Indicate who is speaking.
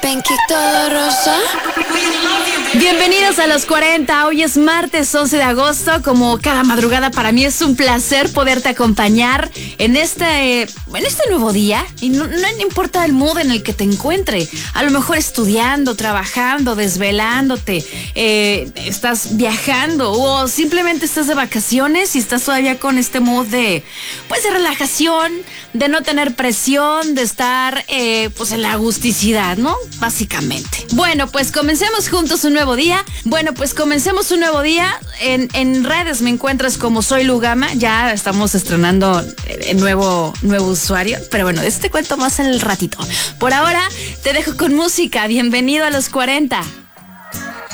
Speaker 1: Ven que todo rosa.
Speaker 2: Bienvenidos a los 40, hoy es martes 11 de agosto, como cada madrugada para mí es un placer poderte acompañar en este nuevo día, y no importa el mood en el que te encuentre, a lo mejor estudiando, trabajando, desvelándote, estás viajando o simplemente estás de vacaciones y estás todavía con este mood de relajación, de no tener presión, de estar en la agusticidad, ¿no? Básicamente. Bueno, pues comencemos juntos un nuevo día. En redes me encuentras como Soy Lugama. Ya estamos estrenando nuevo usuario. Pero bueno, de eso te cuento más en el ratito. Por ahora, te dejo con música. Bienvenido a los 40.